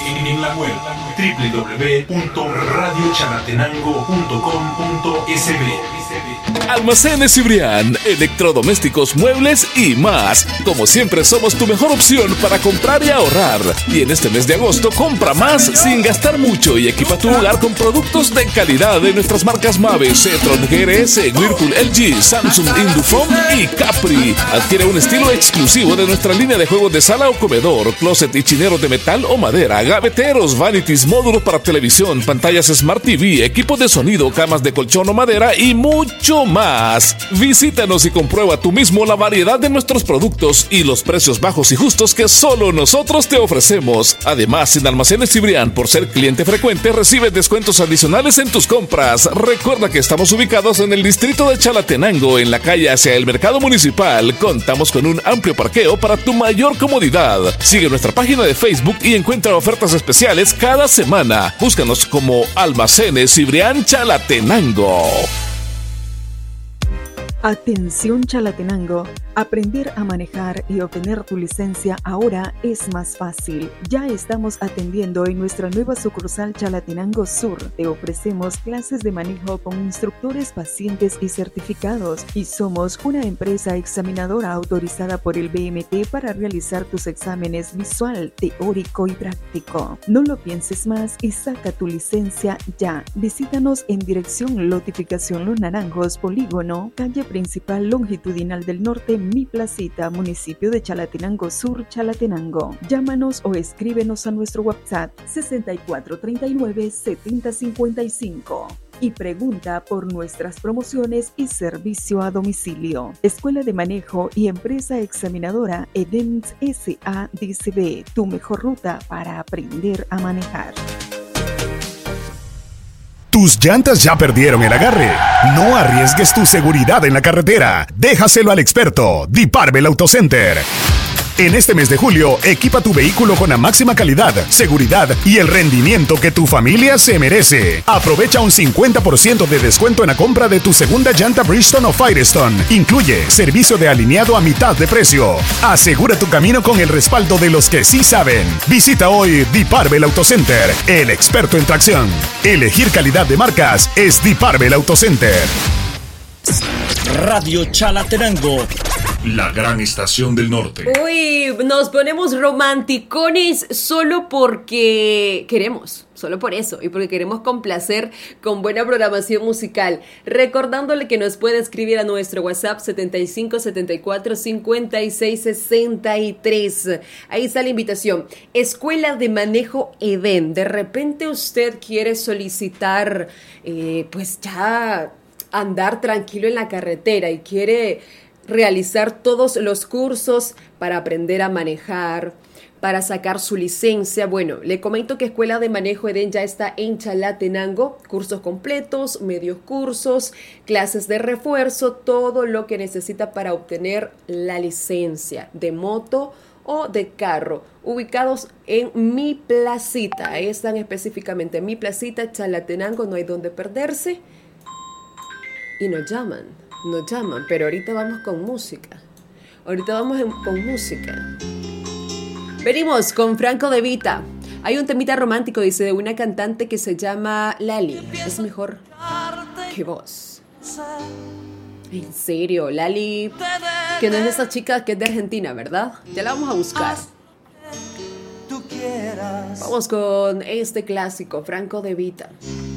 En la web www.radiochalatenango.com.sb. Almacenes Cibrián, electrodomésticos, muebles y más. Como siempre somos tu mejor opción para comprar y ahorrar. Y en este mes de agosto compra más sin gastar mucho y equipa tu hogar con productos de calidad de nuestras marcas Mave, Cetron, GRS, Whirlpool, LG, Samsung, Indufom y Capri. Adquiere un estilo exclusivo de nuestra línea de juegos de sala o comedor, closet y chineros de metal o madera, gaveteros, vanities, módulos para televisión, pantallas Smart TV, equipos de sonido, camas de colchón o madera y mucho más. Visítanos y comprueba tú mismo la variedad de nuestros productos y los precios bajos y justos que solo nosotros te ofrecemos. Además, en Almacenes Cibrián, por ser cliente frecuente, recibes descuentos adicionales en tus compras. Recuerda que estamos ubicados en el distrito de Chalatenango, en la calle hacia el Mercado Municipal. Contamos con un amplio parqueo para tu mayor comodidad. Sigue nuestra página de Facebook y encuentra ofertas especiales cada semana. Búscanos como Almacenes Cibrián Chalatenango. Atención Chalatenango, aprender a manejar y obtener tu licencia ahora es más fácil. Ya estamos atendiendo en nuestra nueva sucursal Chalatenango Sur. Te ofrecemos clases de manejo con instructores pacientes y certificados y somos una empresa examinadora autorizada por el BMT para realizar tus exámenes visual, teórico y práctico. No lo pienses más y saca tu licencia ya. Visítanos en dirección Lotificación Los Naranjos, Polígono, calle principal longitudinal del norte, Mi Placita, municipio de Chalatenango Sur, Chalatenango. Llámanos o escríbenos a nuestro WhatsApp 6439-7055 y pregunta por nuestras promociones y servicio a domicilio. Escuela de Manejo y Empresa Examinadora EDENS S.A.D.C.B. Tu mejor ruta para aprender a manejar. ¿Tus llantas ya perdieron el agarre? No arriesgues tu seguridad en la carretera. Déjaselo al experto, Diparbel Auto Center. En este mes de julio, equipa tu vehículo con la máxima calidad, seguridad y el rendimiento que tu familia se merece. Aprovecha un 50% de descuento en la compra de tu segunda llanta Bridgestone o Firestone. Incluye servicio de alineado a mitad de precio. Asegura tu camino con el respaldo de los que sí saben. Visita hoy Diparbel Auto Center, el experto en tracción. Elegir calidad de marcas es Diparbel Auto Center. Radio Chalatenango, la gran estación del norte. Uy, nos ponemos romanticones solo porque queremos, solo por eso, y porque queremos complacer con buena programación musical. Recordándole que nos puede escribir a nuestro WhatsApp 75 74 56 63. Ahí está la invitación. Escuela de Manejo EDEN. De repente usted quiere solicitar, pues ya andar tranquilo en la carretera y quiere realizar todos los cursos para aprender a manejar, para sacar su licencia. Bueno, le comento que Escuela de Manejo EDEN ya está en Chalatenango, cursos completos, medios cursos, clases de refuerzo, todo lo que necesita para obtener la licencia de moto o de carro, ubicados en Mi Placita. Ahí están específicamente en Mi Placita, Chalatenango, no hay donde perderse. Y nos llaman, pero ahorita vamos con música. Con música. Venimos con Franco De Vita. Hay un temita romántico, dice, de una cantante que se llama Lali. Es mejor que vos. En serio, Lali, que no es de esa chica que es de Argentina, ¿verdad? Ya la vamos a buscar. Vamos con este clásico, Franco De Vita.